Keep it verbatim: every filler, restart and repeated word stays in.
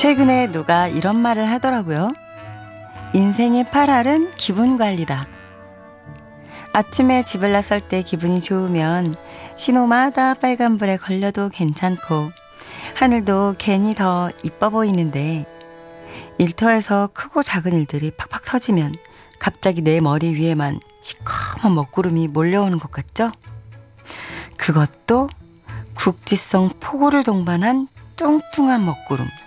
최근에 누가 이런 말을 하더라고요. 인생의 팔 할은 기분 관리다. 아침에 집을 나설 때 기분이 좋으면 신호마다 빨간불에 걸려도 괜찮고 하늘도 괜히 더 이뻐 보이는데 일터에서 크고 작은 일들이 팍팍 터지면 갑자기 내 머리 위에만 시커먼 먹구름이 몰려오는 것 같죠? 그것도 국지성 폭우를 동반한 뚱뚱한 먹구름.